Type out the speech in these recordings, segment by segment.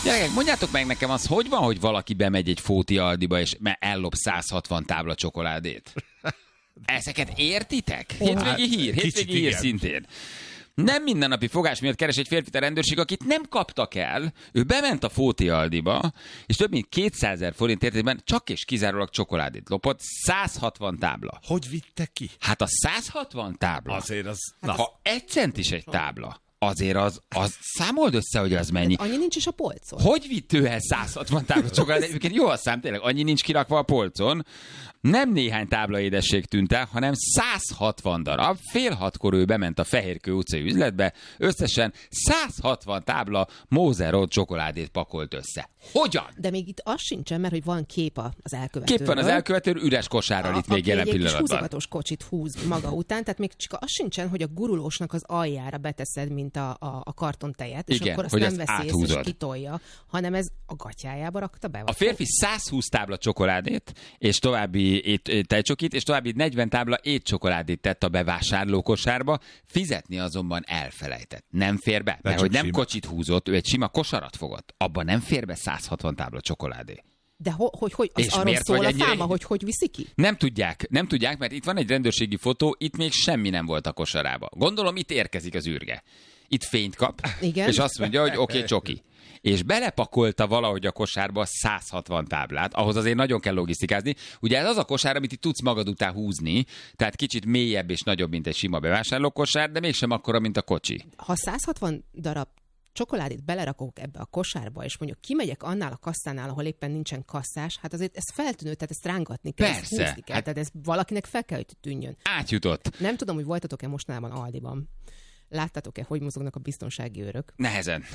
Gyerekek, mondjátok meg nekem az, hogy van, hogy valaki bemegy egy Fóti Aldiba, és ellop 160 tábla csokoládét? Ezeket értitek? Hétvégi hír szintén. Nem mindennapi fogás miatt keres egy férfit a rendőrség, akit nem kaptak el. Ő bement a Fóti Aldiba, és több mint 200 000 forint értékben csak és kizárólag csokoládét lopott. 160 tábla. Hogy vitte ki? Hát a 160 tábla. Azért az... Ha 1 centis egy tábla, azért az számold össze, hogy az mennyi. Annyi nincs is a polcon. Hogy vitt ő el 160 tábla csokoládét? Egyébként jó a szám, tényleg, annyi nincs kirakva a polcon. Nem néhány tábla édesség tűnt el, hanem 160 darab. 5:30 ő bement a Fehérkő utcai üzletbe, összesen 160 tábla Moser csokoládét pakolt össze. Hogyan? De még itt az sincsen, mert hogy van kép az elkövetőről. Kép van az elkövetőről, üres kosárral itt még jelen pillanatban. Aki egy húzogatos kocsit húz maga után, tehát még csak az sincsen, hogy a gurulósnak az aljára beteszed, mint a kartontejet, és igen, akkor azt hogy nem azt veszi észre, és kitolja, hanem ez a gatyájába rakta be. A férfi 120 tábla csokoládét, és további tejcsokit, és további 40 tábla étcsokoládét tett a bevásárló kosárba, fizetni azonban elfelejtett. Nem fér be, mert hogy nem kocsit húzott, ő egy sima kosarat fogott. Abban nem fér be 160 tábla csokoládé. De hogy az arról szól a fáma, hogy viszi ki? Nem tudják, mert itt van egy rendőrségi fotó, itt még semmi nem volt a kosarába. Gondolom, itt érkezik az űrge. Itt fényt kap, igen? És azt mondja, hogy oké, csoki. És belepakolta valahogy a kosárba 160 táblát, ahhoz azért nagyon kell logisztikázni. Ugye ez az a kosár, amit itt tudsz magad után húzni, tehát kicsit mélyebb és nagyobb, mint egy sima bevásárlókosár, de mégsem akkora, mint a kocsi. Ha 160 darab csokoládét belerakok ebbe a kosárba, és mondjuk kimegyek annál a kasszánál, ahol éppen nincsen kasszás, hát azért ez feltűnő, tehát ezt rángatni kell, ezt húzni kell, tehát ez valakinek fel kell, hogy tűnjön. Átjutott. Nem tudom, hogy voltatok-e mostanában Aldiban. Láttatok-e, hogy mozognak a biztonsági őrök? Nehezen.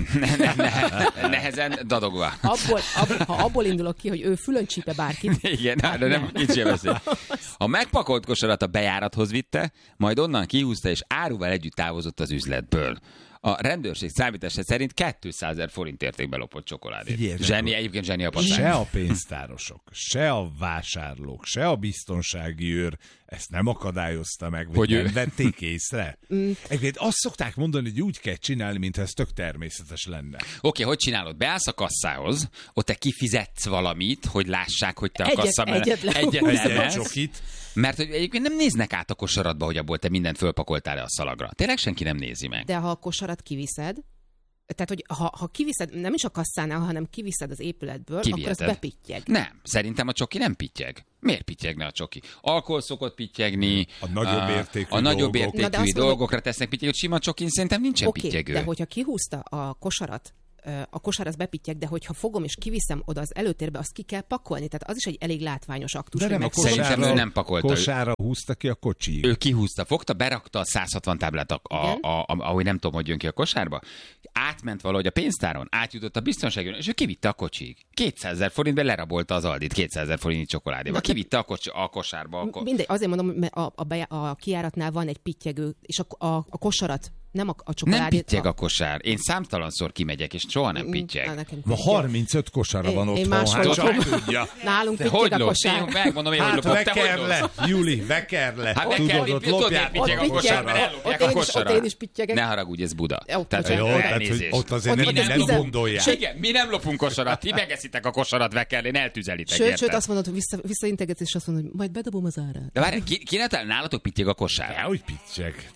Nehezen dadogva. Ha abból indulok ki, hogy ő fülön csípe bárkit. Igen, de nem kicsi beszél. A megpakolt kosarat a bejárathoz vitte, majd onnan kihúzta, és áruval együtt távozott az üzletből. A rendőrség számítása szerint 200 000 forint értékben lopott csokoládét. Egyébként zseni a patán. Se a pénztárosok, se a vásárlók, se a biztonsági őr ezt nem akadályozta meg, hogy nem vették észre. Egyébként azt szokták mondani, hogy úgy kell csinálni, mintha ez tök természetes lenne. Oké, hogy csinálod? Beállsz a kasszához, ott te kifizetsz valamit, hogy lássák, hogy te a kassa egyet csokit. Mert egyébként nem néznek át a kosaradba, hogy abból te mindent fölpakoltál-e a szalagra. Tényleg senki nem nézi meg. De ha a kosarat kiviszed, tehát, hogy ha kiviszed, nem is a kasszánál, hanem kiviszed az épületből, akkor az bepittyeg. Nem, szerintem a csoki nem pittyeg. Miért pittyegne a csoki? Alkohol szokott pittyegni, a nagyobb értékű dolgokra tesznek pittyeg, hogy sima csokin szerintem nincsen pittyegő. De hogyha kihúzta a kosarat, a kosár az bepittyeg, de hogyha fogom és kiviszem oda az előtérbe, azt ki kell pakolni. Tehát az is egy elég látványos aktus. De nem, szerintem ő nem pakolta. Kosárra húzta ki a kocsi. Ő kihúzta, fogta, berakta a 160 táblát, ahogy nem tudom, hogy jön ki a kosárba. Átment valahogy a pénztáron, átjutott a biztonságon, és ő kivitte a kocsig. 200 000 forintbe lerabolta az Aldit 200 000 forintnyi csokoládéba. Kivitte a kosárba. Mindegy, azért mondom, mert a kijáratnál van egy pittyegő, és a kosarat nem a csokoládét. Nem pittyeg a kosár. Én számtalanszor kimegyek, és soha nem pittyeg. Ma 35 kosara van otthon. Nálunk pittyeg a kosár. Megmondom én, hogy lopok. Vekер le, Júli, vekер le. Tudod, ott lopják. Pittyeg a kosár, mert ellopják a kosarat. Ott én is pittyegek. Ne haragudj, ez Buda. Tehát ott azért nem gondolják. Igen, mi nem lopunk kosarat, ti megeszitek a kosarat, vekkerlén, eltűzelitek. Sőt, azt mondod, hogy visszaintegetsz, és azt mondod, hogy majd bedobom az árát. De várj, ki ne talál, nálatok pittyeg a kosár? Hogy pittyeg.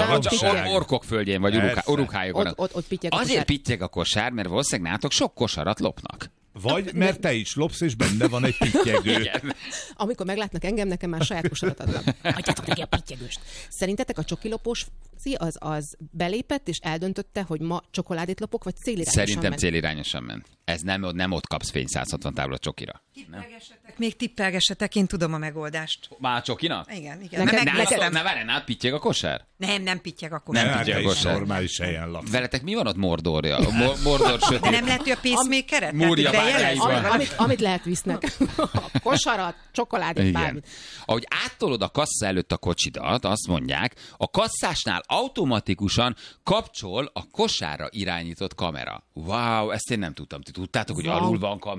Orkok földjén vagy Urukhályokon. Ott pittyeg a kosár. Azért pittyeg a kosár, mert valószínűleg nálatok sok kosarat lopnak. Vagy mert te is lopsz, és benne van egy pittyegő. Amikor meglátnak engem, nekem már saját kosarat adnak. Hagyjátok neki a pittyegőst. Szerintetek a csokilopós az belépett, és eldöntötte, hogy ma csokoládét lopok, vagy célirányosan ment? Szerintem célirányosan ment. Ez nem ott kapsz fény 160 tábla csokira. Még tippelgessetek, én tudom a megoldást. Már a csokinak? Igen. Ne várjál, át pittyeg a kosár? Nem pittyeg a kosár. Nem pittyeg a kosár. Normális helyen laksz. Veletek mi van ott Mordorja? Mordor sötét. De nem lehet, hogy a pacemaker-et? Múrja amit lehet visznek. A kosarat, csokoládét, bármit. Ahogy áttolod a kassa előtt a kocsidat, azt mondják, a kasszásnál automatikusan kapcsol a kosárra irányított kamera. Wow, ezt én nem tudtam. Ti tudtátok, hogy alul van kamera?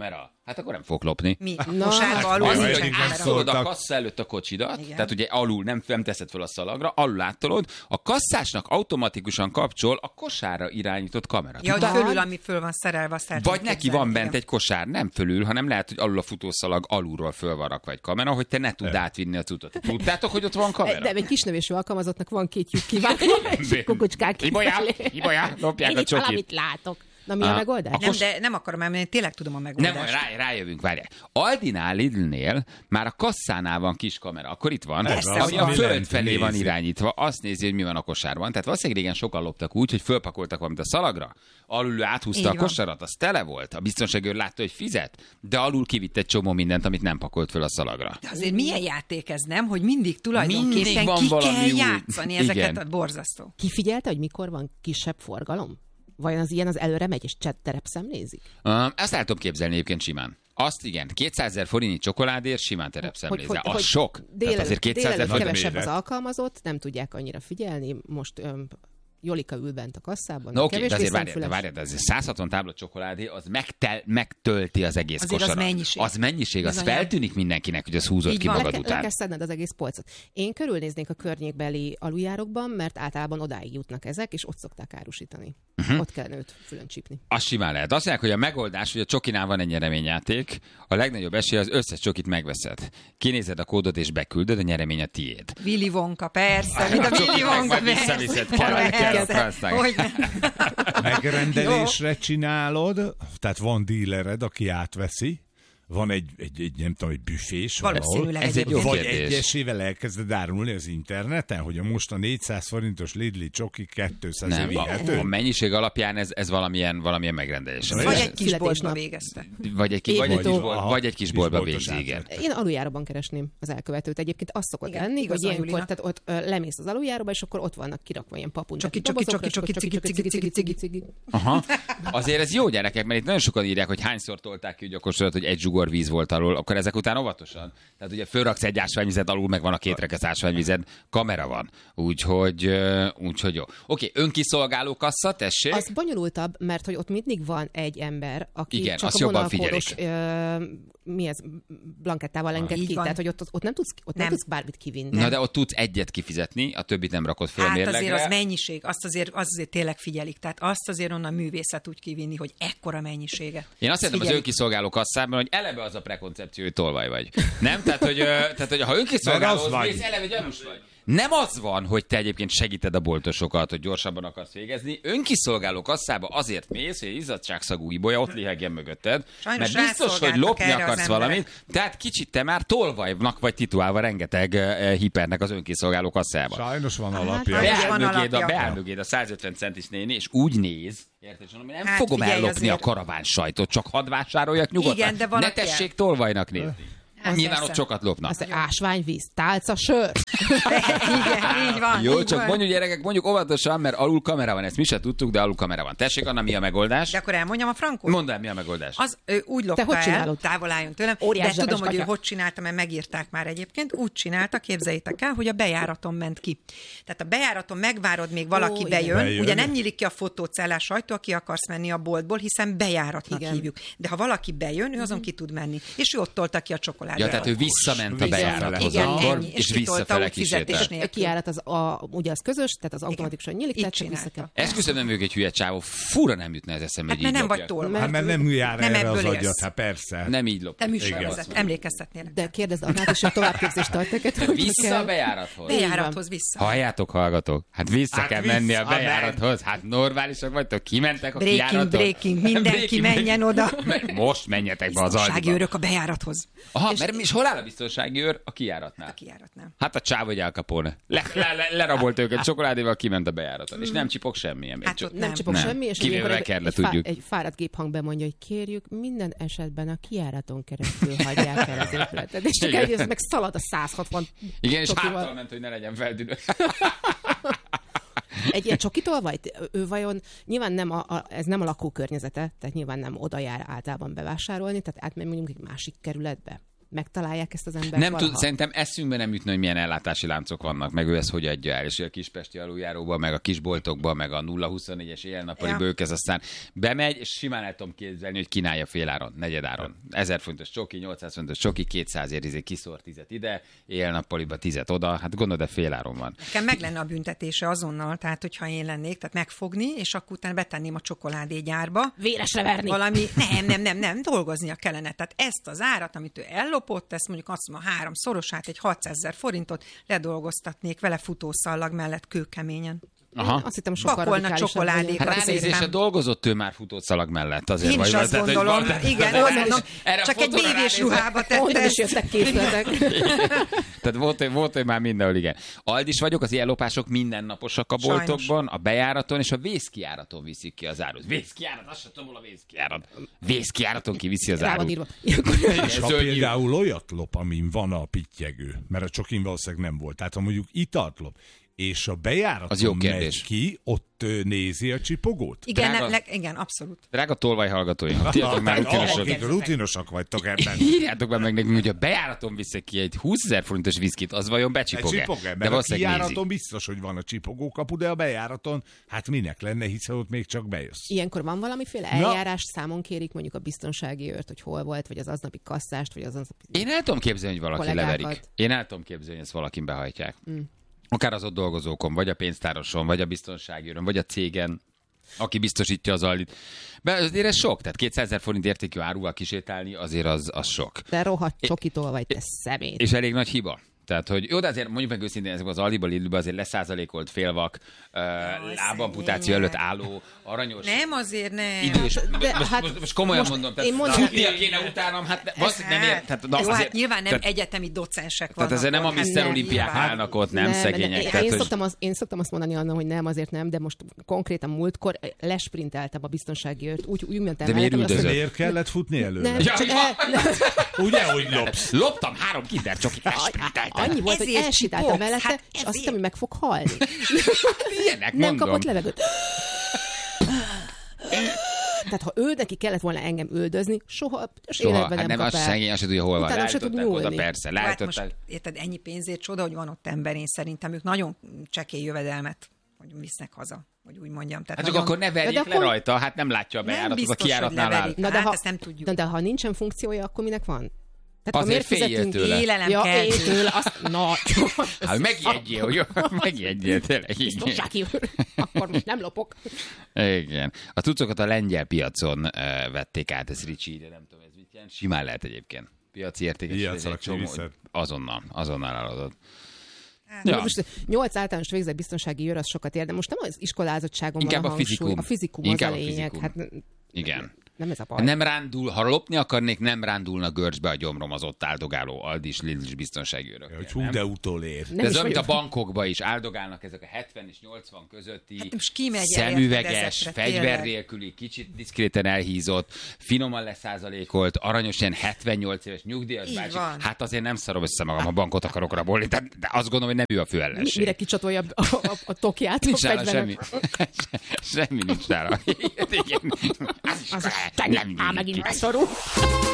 Hát akkor nem fog lopni. Mi? Kosárba alul? Azért, hogy átszolod a kassa előtt a kocsidat, Igen. tehát ugye alul nem teszed fel a szalagra, alul áttolod, a kasszásnak automatikusan kapcsol a kosárra irányított kamera. Ja, hogy fölül, ami föl van szerelve, azt el Vagy tudom neki van képzelni, bent egy kosár, nem fölül, hanem lehet, hogy alul a futószalag alulról föl van rakva egy kamera, hogy te ne tudd átvinni a cuccot. Tudtátok, hogy ott van kamera? De egy kisnövésű alkalmazottnak van 2 lyuk kívánva, és kukucskák Ibolya, lopják Én a itt csokit. valamit látok. Na mi a megoldás? Nem, de nem akarom elmenni, tényleg tudom a megoldást. Nem, rájövünk, várják. Aldinál, Lidlnél már a kasszánál van kis kamera, akkor itt van, Persze, ami a ami föld lent felé van nézi. irányítva, azt nézi, hogy mi van a kosárban. Tehát valószínűleg régen sokan loptak úgy, hogy fölpakoltak valamit a szalagra, alul áthúzta Így a van. kosarat, az tele volt, a biztonságőr látta, hogy fizet, de alul kivitt egy csomó mindent, amit nem pakolt föl a szalagra. De azért milyen játék ez, nem? Hogy mindig tulajdonképpen Mindig van ki valami kell új. játszani Igen. ezeket a borzasztó. Kifigyelte, hogy mikor van kisebb forgalom? Vajon az ilyen az előre megy, és terepszemlézik? Ezt el tudom képzelni egyébként simán. Azt igen, 200 000 forintnyi csokoládért simán terepszemlézel. Az sok. Tehát azért 200 000 forint. kevesebb méret. az alkalmazott, nem tudják annyira figyelni. Most Jolika ül bent a kasszában. Na oké, de kevésbé azért szemfüles. várjál, de ez 160 tábla csokoládé, az megtölti az egész Azért az kosarat. mennyiség. Az mennyiség, az Bizony. feltűnik mindenkinek, hogy az húzott Így ki van. magad Le után. kell szedned az egész polcot. Én körülnéznék a környékbeli aluljárokban, mert általában odáig jutnak ezek, és ott szokták árusítani. Ott kell őt fülön csípni. Az simán lehet. Azt mondják, hogy a megoldás, hogy a csokinál van egy nyereményjáték, a legnagyobb esély az összes csokit megveszed. Kinézed a kódot és beküldöd, a nyeremény a tiéd. Willy Wonka, persze, mint a Willy Wonka, Majd visszaviszed, kell a francnak. Hogy nem. Megrendelésre csinálod, tehát van dílered, aki átveszi, van egy nem tudom, egy büfés Valószínűleg Ez egy jó vagy kérdés. egyesével elkezded árulni az interneten, hogy a most a 400 forintos Lidli csoki 200 Nem, vihető. a mennyiség alapján ez valamilyen megrendelés. Vagy egy kis boltba Születésnap. végezte. Vagy egy kis boltba Kisboltos végzi, igen. átvet. Én aluljáróban keresném az elkövetőt. Egyébként az szokott Igen, lenni, igaz hogy a ilyenkor Julinak. tehát ott lemész az aluljáróba, és akkor ott vannak kirakva ilyen papuncsok. Csoki. Aha. Azért ez jó, gyerekek, mert itt nagyon sokan írják, hogy hányszor tolták ki úgy a kosarat, hogy egy zsugor víz volt alól, akkor ezek után óvatosan. Tehát ugye fölraksz egy ásványvizet, alul meg van a 2 rekesz ásványvized, kamera van. Úgyhogy jó. Oké, önkiszolgáló kassa, tessék. Az bonyolultabb, mert hogy ott mindig van egy ember, aki Igen, csak azt a jobban vonalkódos blankettával enged így ki. van. Tehát, hogy ott nem tudsz bármit kivinni. Na de ott tudsz egyet kifizetni, a többit nem rakod föl a Hát mérlegre. azért az mennyiség, azt azért tényleg figyelik. Tehát azt azért onnan művészet úgy kivinni, hogy ekkora mennyiséget. Én azt hiszem az Figyelik. önkiszolgáló kasszában, hogy eleve az a prekoncepció, hogy tolvaj vagy. Nem? Tehát, hogy ha önkiszolgálóhoz Mert az mész, vagy. eleve gyanús vagy. Nem az van, hogy te egyébként segíted a boltosokat, hogy gyorsabban akarsz végezni. Önkiszolgáló kasszába azért mész, hogy izzadságszagú ibolya ott lihegjen mögötted. Sajnos mert biztos, hogy rászolgáltak lopni erre az akarsz emberek. valamit, tehát kicsit te már tolvajnak vagy titulálva rengeteg hipernek az önkiszolgáló kasszába. Sajnos van Hát, alapja. sajnos van alapja. Beáll mögéd a 150 centis néni, és úgy néz, érted, hogy nem Hát fogom figyelj, ellopni azért- a karaván sajtot, csak hadd vásároljak nyugodtan. Igen, de van, ne aki el. tessék tolvajnak nézni. Hát Nyilván persze. ott sokat lopnak. Az ásványvíz, tálca, sör. Igen, így van. Jó, így csak van. mondjuk gyerekek, mondjuk óvatosan, mert alul kamera van, ezt mi se tudtuk, de alul kamera van. Tessék, Anna, mi a megoldás? De akkor elmondjam a frankot? Mondd el, mi a megoldás. Az ő úgy lopta hogy el, csinálod? távol álljon tőlem, Óriás de tudom, zsebes hogy ő kagya. hogy csinálta, mert megírták már egyébként. Úgy csinálta, képzeljétek el, hogy a bejáraton ment ki. Tehát a bejáraton megvárod, még valaki igen. bejön. Bejön. Ugye nem nyílik ki a fotócellás ajtó, aki akarsz menni a boltból, hiszen bejáratnak Igen. hívjuk. De ha valaki bejön, ő azon ki tud menni. És ő ott tolta ki a csokoládét. Ja, tehát ő visszament a Igen, bejárathoz igen, akkor, ennyi. és És kitolta visszafele úgy fizetés kísérte. nélkül. A kijárat ugye az közös, tehát az automatikusan nyílik, Így tehát csak vissza csinálta. kell. Esküszöm, nem ők egy hülye csávó. Fura nem jutna ez eszembe, Hát hogy mert így nem vagy lopjak. tolva. Hát mert nem jár Nem erre az ebből agyat, élsz. hát persze. Nem így lop. Te Igen. műsorvezet, emlékeztetnélek. De kérdezd Annát is, hogy továbbképzést tarteket. Vissza a bejárathoz. Bejárathoz vissza. Halljátok, hallgatok. Hát vissza Hát kell vissza, menni a nem. bejárathoz. Hát normálisak vagytok, kimentek a Breaking, kijáraton. breaking, mindenki menjen oda. Most menjetek be az Biztonsági aldiba. őrök a bejárathoz. Aha, és hol áll a biztonsági őr? A kijáratnál. A kijáratnál. Hát a csáv, hogy Al Capone. Lerabolt őket csokoládéval, kiment a bejáraton. És nem csipog semmilyen. Hát ott Nem Nem. csipog Nem. semmi, és Kivéve ilyenkor Kerle, tudjuk. egy fáradt géphang bemondja, hogy kérjük, minden esetben a kijáraton keresztül hagyják el az épületet. És csak Igen. eljössz, meg szalad a 160 Igen, és csokival. háttal ment, hogy ne legyen feldülő. Egy ilyen csokitól vagy? Ő vajon, nyilván ez nem a lakókörnyezete, tehát nyilván nem oda jár általában bevásárolni, tehát átmegy mondjuk egy másik kerületbe. megtalálják ezt az embert Nem valaha? tud, szerintem eszünkbe nem jutna, hogy milyen ellátási láncok vannak, meg ő ezt hogy adja el, és a kispesti aluljáróba, meg a kisboltokba, meg a 0-24-es éjjel-nappaliba ők ez aztán bemegy, és simán el tudom képzelni, hogy kínálja féláron, negyedáron. 1000 fontos csoki, 800 fontos csoki, 200 kiszór 10 ide, éjjel-nappaliba 10 oda, hát gondolod, de féláron van. Nekem meg lenne a büntetése azonnal, tehát hogyha én lennék, tehát megfogni, és akkor utána betenném a csokoládégyárba. Véresre verni. Valami, nem, dolgoznia kellene. Tehát ezt az árat, amit ő ellopott, ezt mondjuk azt mondom, 3-szorosát, egy 600 000 forintot ledolgoztatnék vele futószallag mellett kőkeményen. Aha. Azt hittem, sokkal pakolna csokoládékat. Hát ránézésre dolgozott ő már futószalag mellett. Azért én is azt gondolom. Igen, csak egy bévés ruhába tette. Onnan is jöttek készletek. Tehát volt, hogy már mindenhol, igen. Aldis vagyok, az ilyen lopások mindennaposak a boltokban, sajnos. A bejáraton és a vészkijáraton viszik ki az árut. Vészkijárat, azt sem tudom, hol a vészkijárat. Vészkijáraton kiviszi az árut. És ha például olyat lop, amin van a pittyegő, mert a csokin valószínűleg nem volt. Tehát ha mondjuk italt lop, és a bejáraton megy ki, ott nézi a csipogót? Igen, abszolút. Drága tolvajhallgatóink, tiatok már rutinosak vagytok ebben. Írjátok be meg nekünk, hogy a bejáraton viszek ki egy 20 000 forintos viszkit, az vajon becsipog-e? De a kijáraton biztos, hogy van a csipogókapu, de a bejáraton, hát minek lenne, hiszen ott még csak bejössz. Ilyenkor van valamiféle eljárás, számon kérik mondjuk a biztonsági őrt, hogy hol volt, vagy az aznapi kasszást, vagy az aznapi Én el tudom képzelni, hogy valaki leverik. Én el tudom képzelni, hogy ezt valakin behajtják. Akár az ott dolgozókon, vagy a pénztároson, vagy a biztonsági őrön, vagy a cégen, aki biztosítja az Aldit. Azért ez sok, tehát 200 000 forint értékű áruval kisétálni, azért az sok. De rohadt csokitól vagy, te szemét. És elég nagy hiba. Tehát, hogy jó, de azért mondjuk meg őszintén, ezek az Aldiba, Lidlbe azért leszázalékolt félvak, lábamputáció előtt álló, aranyos. Nem, azért nem. Idős. Most komolyan mondom, tehát futnia kéne utánam, hát valószínűleg nem ért. Jó, hát nyilván nem egyetemi docensek vannak. Tehát ezért nem a Mr. Olimpiák állnak ott, nem szegények. Én szoktam azt mondani annak, hogy nem, azért nem, de most konkrétan múltkor lesprinteltem a biztonsági őrt, úgy mentem. De miért üldözött? Miért kellett futni előre? Ugye, hogy lopsz? Loptam 3 Kinder csokit, lesprinteltem. Annyi volt, hogy elsétáltam mellette, és azt hittem, hogy meg fog halni. Ilyenek nem mondom. kapott levegőt. Tehát ha ő neki kellett volna engem üldözni, soha életben hát nem kap el. Szegény, azt se tudja, hol van. Utána se tud nyúlni. Persze, hát most, érted, ennyi pénzért csoda, hogy van ott ember, én szerintem ők nagyon csekély jövedelmet hogy visznek haza, hogy úgy mondjam. Tehát hát nagyon... akkor ne verjék le rajta, hát nem látja a bejáratot, a kijáratnál áll. Hát ezt nem tudjuk. De ha nincsen funkciója, akkor minek van? Tehát azért féljél tőle. Élelem kell tőle. Hát megijedjél, hogy megijedjél tényleg. Biztonsági őr. Akkor most nem lopok. Igen. A cuccokat a lengyel piacon vették át, ez Ricsi ide, nem tudom, ez mit jelent. Simán lehet egyébként. Piaci értékesítés. Azonnal eladod. Ja. Most 8 általános végzett biztonsági őr, az sokat ér, de most nem az iskolázottságon inkább van a hangsúly. A fizikum az a lényeg. Hát, igen. Nem ez a baj. Nem rándul, ha lopni akarnék, nem rándulna görcsbe a gyomrom az ott áldogáló Aldis, Lidl biztonsági őrök. Hogy hú, de utolér. De ez olyan, mint a bankokban is áldogálnak ezek a 70 és 80 közötti hát szemüveges, fegyver nélküli, kicsit diszkréten elhízott, finoman leszázalékolt, aranyos ilyen 78 éves nyugdíjas bácsi. Hát azért nem szarom össze magam, a bankot akarok rabolni, de azt gondolom, hogy nem ő a fő ellenség. Mire kicsatolja a tokját? Nincs nála semmi. Semmi nincs nála. Megint beszorul.